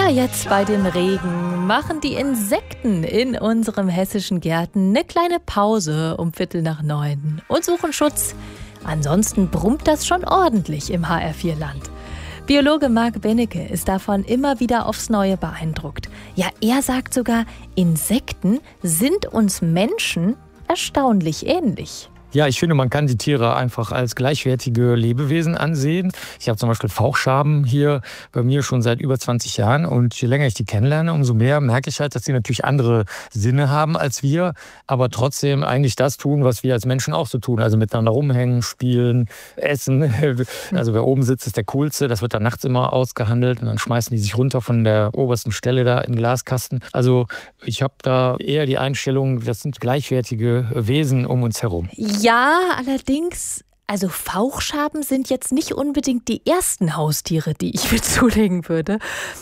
Ja, jetzt bei dem Regen machen die Insekten in unserem hessischen Gärten eine kleine Pause um 8:45 und suchen Schutz. Ansonsten brummt das schon ordentlich im HR4-Land. Biologe Marc Benecke ist davon immer wieder aufs Neue beeindruckt. Ja, er sagt sogar, Insekten sind uns Menschen erstaunlich ähnlich. Ja, ich finde, man kann die Tiere einfach als gleichwertige Lebewesen ansehen. Ich habe zum Beispiel Fauchschaben hier bei mir schon seit über 20 Jahren. Und je länger ich die kennenlerne, umso mehr merke ich halt, dass sie natürlich andere Sinne haben als wir, aber trotzdem eigentlich das tun, was wir als Menschen auch so tun. Also miteinander rumhängen, spielen, essen. Also wer oben sitzt, ist der Coolste. Das wird dann nachts immer ausgehandelt. Und dann schmeißen die sich runter von der obersten Stelle da in den Glaskasten. Also ich habe da eher die Einstellung, das sind gleichwertige Wesen um uns herum. Ja, allerdings, also Fauchschaben sind jetzt nicht unbedingt die ersten Haustiere, die ich mir zulegen würde.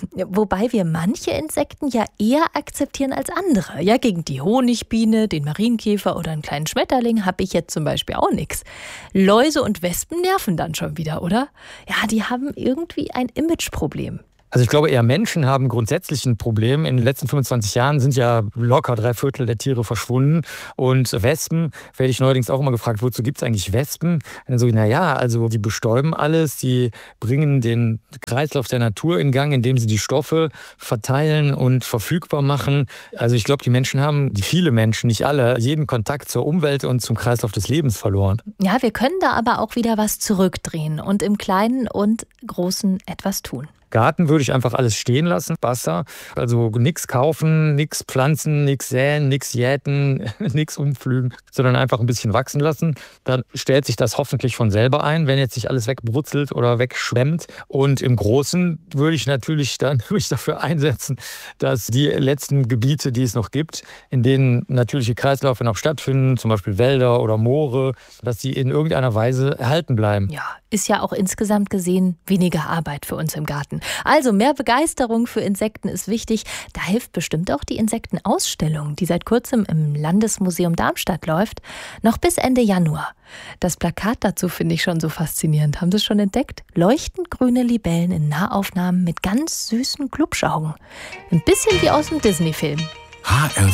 Wobei wir manche Insekten ja eher akzeptieren als andere. Ja, gegen die Honigbiene, den Marienkäfer oder einen kleinen Schmetterling habe ich jetzt zum Beispiel auch nichts. Läuse und Wespen nerven dann schon wieder, oder? Ja, die haben irgendwie ein Imageproblem. Also ich glaube, eher Menschen haben grundsätzlich ein Problem. In den letzten 25 Jahren sind ja locker 3/4 der Tiere verschwunden. Und Wespen, werde ich neuerdings auch immer gefragt, wozu gibt es eigentlich Wespen? Und dann so, also die bestäuben alles, die bringen den Kreislauf der Natur in Gang, indem sie die Stoffe verteilen und verfügbar machen. Also ich glaube, viele Menschen, nicht alle, jeden Kontakt zur Umwelt und zum Kreislauf des Lebens verloren. Ja, wir können da aber auch wieder was zurückdrehen und im Kleinen und Großen etwas tun. Garten würde ich einfach alles stehen lassen, Wasser. Also nichts kaufen, nichts pflanzen, nichts säen, nichts jäten, nichts umpflügen, sondern einfach ein bisschen wachsen lassen. Dann stellt sich das hoffentlich von selber ein, wenn jetzt nicht alles wegbrutzelt oder wegschwemmt. Und im Großen würde ich natürlich dann mich dafür einsetzen, dass die letzten Gebiete, die es noch gibt, in denen natürliche Kreisläufe noch stattfinden, zum Beispiel Wälder oder Moore, dass die in irgendeiner Weise erhalten bleiben. Ja, ist ja auch insgesamt gesehen weniger Arbeit für uns im Garten. Also mehr Begeisterung für Insekten ist wichtig. Da hilft bestimmt auch die Insektenausstellung, die seit kurzem im Landesmuseum Darmstadt läuft, noch bis Ende Januar. Das Plakat dazu finde ich schon so faszinierend. Haben Sie es schon entdeckt? Leuchtend grüne Libellen in Nahaufnahmen mit ganz süßen Glubschaugen. Ein bisschen wie aus dem Disney-Film.